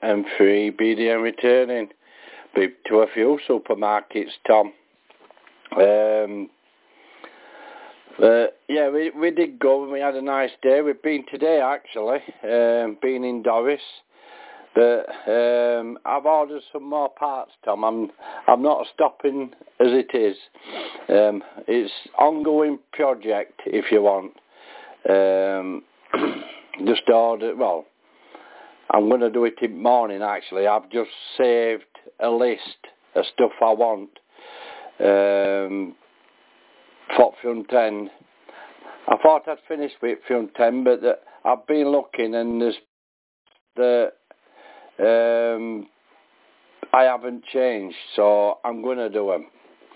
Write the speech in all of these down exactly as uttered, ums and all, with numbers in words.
M three B D M returning. Been to a few supermarkets, Tom. Um, uh, yeah, we we did go and we had a nice day. We've been today actually, um, been in Doris. But um, I've ordered some more parts, Tom. I'm I'm not stopping as it is. Um, it's ongoing project if you want. Um, just order. Well, I'm going to do it in the morning. Actually, I've just saved a list of stuff I want. Um, for front end. I thought I'd finished with front end, but the, I've been looking and there's the. Um, I haven't changed, so I'm going to do them.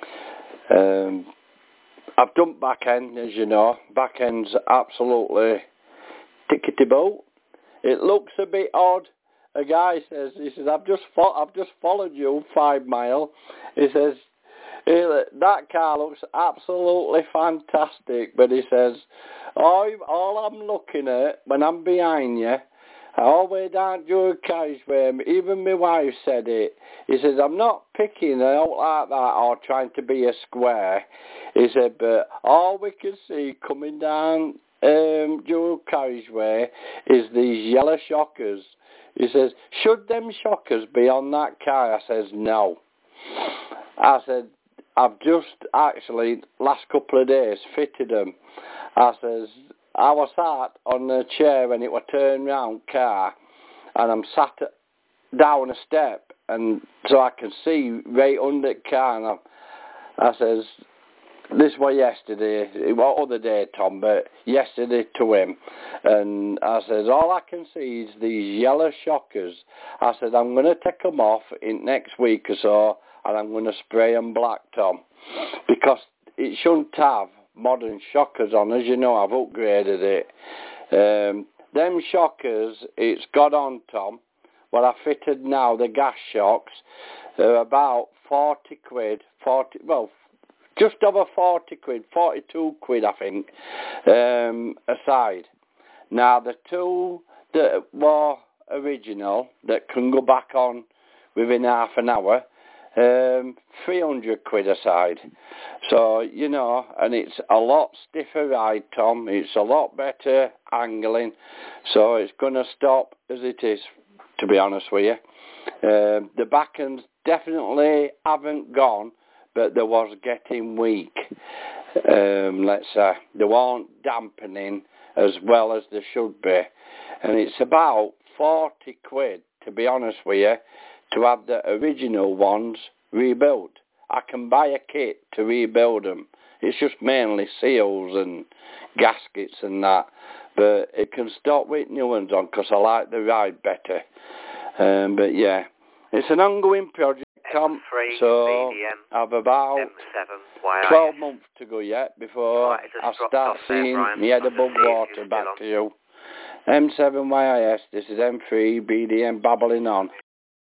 Um, I've done back end, as you know. Back end's absolutely tickety-boat. It looks a bit odd. A guy says, he says, I've just fo I've just followed you five mile. He says, that car looks absolutely fantastic, but he says, all, all I'm looking at when I'm behind you, I always don't do a carriageway. Even my wife said it. He says, I'm not picking out like that or trying to be a square. He said, but all we can see coming down um, dual carriageway is these yellow shockers. He says, should them shockers be on that car? I says, no. I said, I've just actually, last couple of days, fitted them. I says, I was sat on the chair when it was turned round car, and I'm sat down a step, and so I can see right under the car. And I, I says, this was yesterday, it was other day, Tom, but yesterday to him, and I says, all I can see is these yellow shockers. I said, I'm going to take them off in next week or so, and I'm going to spray them black, Tom, because it shouldn't have modern shockers on. As you know, I've upgraded it. Um, them shockers, it's got on, Tom. What I fitted now, the gas shocks, they're about forty quid, forty, well, just over forty quid, forty-two quid, I think, um, aside. Now, the two that were original, that can go back on within half an hour, Um, three hundred quid aside. So, you know, and it's a lot stiffer ride, Tom. It's a lot better angling. So it's going to stop as it is, to be honest with you. Um, the back ends definitely haven't gone, but they was getting weak. Um, let's say they weren't dampening as well as they should be. And it's about forty quid, to be honest with you, to have the original ones rebuilt. I can buy a kit to rebuild them. It's just mainly seals and gaskets and that. But it can stop with new ones on because I like the ride better. Um, but yeah, it's an ongoing project, Tom. So I've about twelve months to go yet before right, I start seeing the head above water. Back to you. M seven Y I S, this is M three B D M babbling on.